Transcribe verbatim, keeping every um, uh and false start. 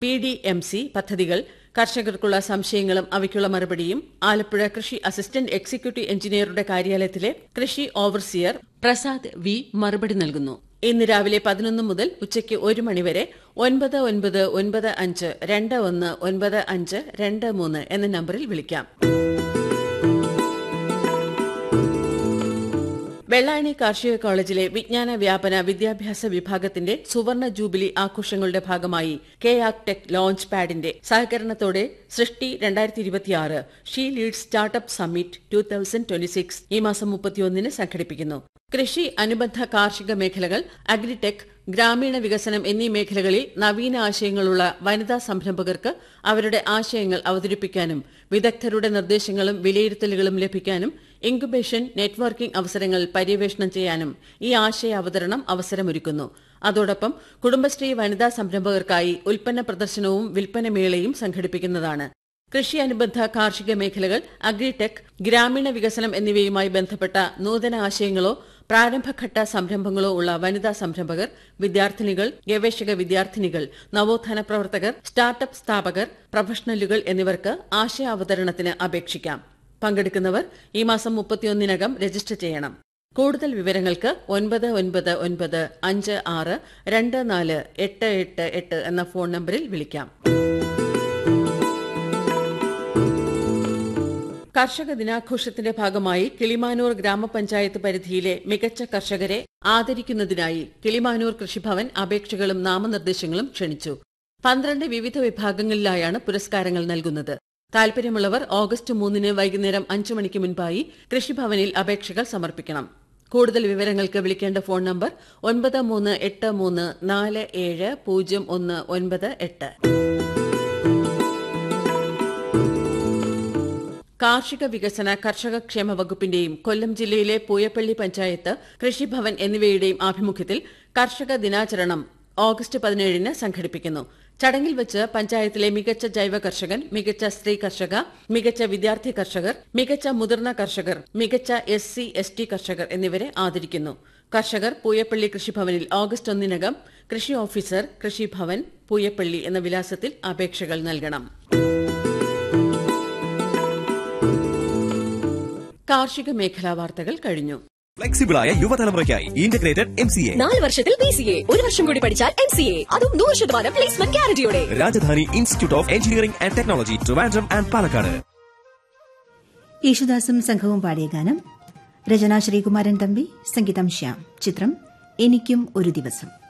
P D M C പദ്ധതികൾ, കർഷകർക്കുള്ള സംശയങ്ങളും അവയ്ക്കുള്ള മറുപടിയും ആലപ്പുഴ കൃഷി അസിസ്റ്റന്റ് എക്സിക്യൂട്ടീവ് എഞ്ചിനീയറുടെ കാര്യാലയത്തിലെ കൃഷി ഓവർസിയർ പ്രസാദ് വി മറുപടി നൽകുന്നു. ഇന്ന് രാവിലെ പതിനൊന്ന് മുതൽ ഉച്ചയ്ക്ക് ഒരു മണിവരെ ഒൻപത് ഒൻപത് ഒൻപത് അഞ്ച് രണ്ട് ഒന്ന് ഒൻപത് അഞ്ച് രണ്ട് മൂന്ന് എന്ന നമ്പറിൽ വിളിക്കാം. വെള്ളായണി കാർഷിക കോളേജിലെ വിജ്ഞാന വ്യാപന വിദ്യാഭ്യാസ വിഭാഗത്തിന്റെ സുവർണ ജൂബിലി ആഘോഷങ്ങളുടെ ഭാഗമായി കെ ആക് ടെക് ലോഞ്ച് പാഡിന്റെ സഹകരണത്തോടെ സൃഷ്ടി രണ്ടായിരത്തി ഇരുപത്തിയാറ് she lead startup summit two thousand twenty six ഈ മാസം മുപ്പത്തിയൊന്നിന് സംഘടിപ്പിക്കുന്നു. കൃഷി, അനുബന്ധ കാർഷിക മേഖലകൾ, അഗ്രിടെക്, ഗ്രാമീണ വികസനം എന്നീ മേഖലകളിൽ നവീന ആശയങ്ങളുള്ള വനിതാ സംരംഭകർക്ക് അവരുടെ ആശയങ്ങൾ അവതരിപ്പിക്കാനും വിദഗ്ധരുടെ നിർദ്ദേശങ്ങളും വിലയിരുത്തലുകളും ലഭിക്കാനും ഇൻക്യുബേഷൻ, നെറ്റ്വർക്കിംഗ് അവസരങ്ങൾ പര്യവേഷണം ചെയ്യാനും ഈ ആശയ അവതരണം അവസരമൊരുക്കുന്നു. അതോടൊപ്പം കുടുംബശ്രീ വനിതാ സംരംഭകർക്കായി ഉൽപ്പന്ന പ്രദർശനവും വിൽപ്പനമേളയും സംഘടിപ്പിക്കുന്നതാണ്. കൃഷി അനുബന്ധ കാർഷിക മേഖലകൾ, അഗ്രിടെക്, ഗ്രാമീണ വികസനം എന്നിവയുമായി ബന്ധപ്പെട്ട നൂതന ആശയങ്ങളോ പ്രാരംഭഘട്ട സംരംഭങ്ങളോ ഉള്ള വനിതാ സംരംഭകർ, വിദ്യാർത്ഥിനികൾ, ഗവേഷക വിദ്യാർത്ഥിനികൾ, നവോത്ഥാന പ്രവർത്തകർ, സ്റ്റാർട്ടപ്പ് സ്ഥാപകർ, പ്രൊഫഷണലുകൾ എന്നിവർക്ക് ആശയാവതരണത്തിന് അപേക്ഷിക്കാം. പങ്കെടുക്കുന്നവർ ഈ മാസം മുപ്പത്തിയൊന്നിനകം രജിസ്റ്റർ ചെയ്യണം. കൂടുതൽ വിവരങ്ങൾക്ക് ഒൻപത് ഒൻപത് ഒൻപത് അഞ്ച് ആറ് രണ്ട് നാല് എട്ട് എട്ട് എട്ട് എന്ന ഫോൺ നമ്പറിൽ വിളിക്കാം. കർഷക ദിനാഘോഷത്തിന്റെ ഭാഗമായി കിളിമാനൂർ ഗ്രാമപഞ്ചായത്ത് പരിധിയിലെ മികച്ച കർഷകരെ ആദരിക്കുന്നതിനായി കിളിമാനൂർ കൃഷിഭവൻ അപേക്ഷകളും നാമനിർദ്ദേശങ്ങളും ക്ഷണിച്ചു. പന്ത്രണ്ട് വിവിധ വിഭാഗങ്ങളിലായാണ് പുരസ്കാരങ്ങൾ നൽകുന്നത്. താൽപര്യമുള്ളവർ ഓഗസ്റ്റ് മൂന്നിന് വൈകുന്നേരം അഞ്ചു മണിക്ക് മുൻപായി കൃഷിഭവനിൽ അപേക്ഷകൾ സമർപ്പിക്കണം. കൂടുതൽ വിവരങ്ങൾക്ക് വിളിക്കേണ്ട ഫോൺ നമ്പർ ഒൻപത് മൂന്ന് എട്ട് മൂന്ന് നാല് ഏഴ് പൂജ്യം ഒന്ന് ഒൻപത് എട്ട്. കാർഷിക വികസന കർഷക ക്ഷേമ വകുപ്പിന്റെയും കൊല്ലം ജില്ലയിലെ പൂയപ്പള്ളി പഞ്ചായത്ത്, കൃഷിഭവൻ എന്നിവയുടെയും ആഭിമുഖ്യത്തിൽ കർഷക ദിനാചരണം ഓഗസ്റ്റ് പതിനേഴിന് സംഘടിപ്പിക്കുന്നു. ചടങ്ങിൽ വെച്ച് പഞ്ചായത്തിലെ മികച്ച ജൈവ കർഷകൻ, മികച്ച സ്ത്രീ കർഷക, മികച്ച വിദ്യാർത്ഥി കർഷകർ, മികച്ച മുതിർന്ന കർഷകർ, മികച്ച എസ് സി എസ് ടി കർഷകർ എന്നിവരെ ആദരിക്കുന്നു. കർഷകർ പൂയപ്പള്ളി കൃഷിഭവനിൽ ഓഗസ്റ്റ് ഒന്നിനകം കൃഷി ഓഫീസർ, കൃഷിഭവൻ, പൂയപ്പള്ളി എന്ന വിലാസത്തിൽ അപേക്ഷകൾ നൽകണം. കാർഷിക മേഖലാ വാർത്തകൾ കഴിഞ്ഞു. ഫ്ലെക്സിബിളായ യുവതലമുറയ്ക്കായി ഇന്റഗ്രേറ്റഡ് എം സി എ. നാല് വർഷത്തിൽ ബി സി എ, ഒരു വർഷം കൂടി പഠിച്ചാൽ എം സി എ, അതും നൂറ് ശതമാനം placement ഗ്യാരണ്ടിയോടെ. Rajdhani institute of engineering and technology, Trivandrum and Palakkad. യേശുദാസും സംഘവും പാടിയ ഗാനം. രചന ശ്രീകുമാരൻ തമ്പി, സംഗീതം ശ്യാം. ചിത്രം എനിക്കും ഒരു ദിവസം.